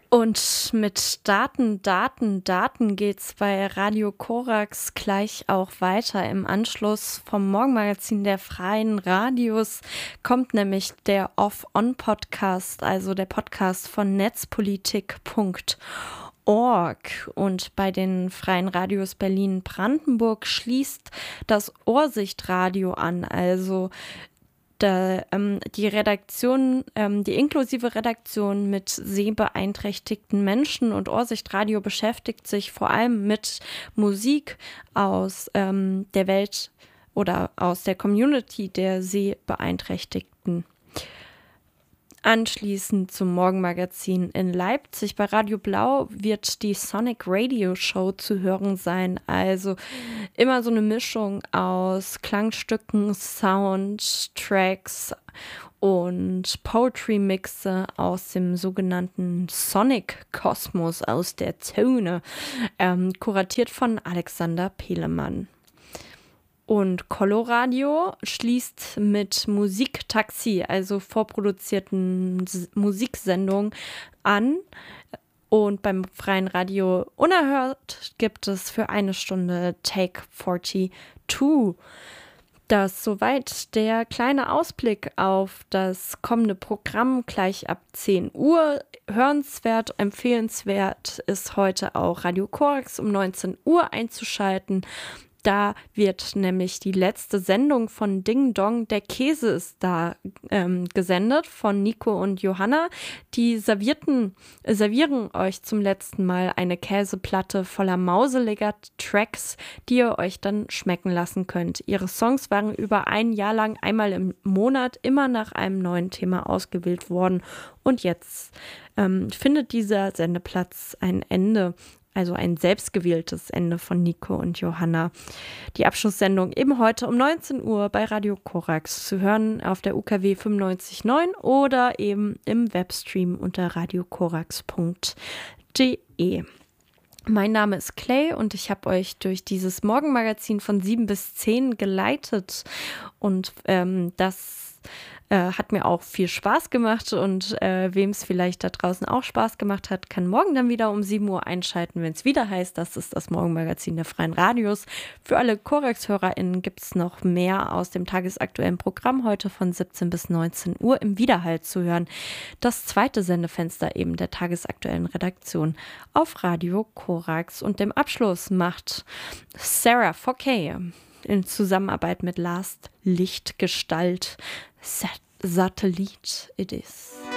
Und mit Daten geht's bei Radio Korax gleich auch weiter. Im Anschluss vom Morgenmagazin der Freien Radios kommt nämlich der Off-On-Podcast, also der Podcast von netzpolitik.org. Und bei den Freien Radios Berlin-Brandenburg schließt das Ohrsichtradio an, also die Redaktion, die inklusive Redaktion mit sehbeeinträchtigten Menschen, und Ohrsichtradio beschäftigt sich vor allem mit Musik aus der Welt oder aus der Community der Sehbeeinträchtigten. Anschließend zum Morgenmagazin in Leipzig bei Radio Blau wird die Sonic Radio Show zu hören sein. Also immer so eine Mischung aus Klangstücken, Soundtracks und Poetry-Mixe aus dem sogenannten Sonic-Kosmos, aus der Zone, kuratiert von Alexander Pelemann. Und Coloradio schließt mit Musiktaxi, also vorproduzierten Musiksendungen, an. Und beim Freien Radio Unerhört gibt es für 1 Stunde Take 42. Das soweit der kleine Ausblick auf das kommende Programm gleich ab 10 Uhr. Hörenswert, empfehlenswert ist heute auch Radio Korax um 19 Uhr einzuschalten. Da wird nämlich die letzte Sendung von Ding Dong, der Käse ist da, gesendet von Nico und Johanna. Die servieren euch zum letzten Mal eine Käseplatte voller mauseliger Tracks, die ihr euch dann schmecken lassen könnt. Ihre Songs waren über ein Jahr lang einmal im Monat immer nach einem neuen Thema ausgewählt worden. Und jetzt findet dieser Sendeplatz ein Ende. Also ein selbstgewähltes Ende von Nico und Johanna. Die Abschlusssendung eben heute um 19 Uhr bei Radio Korax zu hören auf der UKW 95.9 oder eben im Webstream unter radiokorax.de. Mein Name ist Clay und ich habe euch durch dieses Morgenmagazin von 7 bis 10 geleitet, und das hat mir auch viel Spaß gemacht, und wem es vielleicht da draußen auch Spaß gemacht hat, kann morgen dann wieder um 7 Uhr einschalten, wenn es wieder heißt, das ist das Morgenmagazin der Freien Radios. Für alle Korax-HörerInnen gibt es noch mehr aus dem tagesaktuellen Programm heute von 17 bis 19 Uhr im Wiederhalt zu hören. Das zweite Sendefenster eben der tagesaktuellen Redaktion auf Radio Korax. Und dem Abschluss macht Sarah 4K in Zusammenarbeit mit Last Lichtgestalt Satellit it is.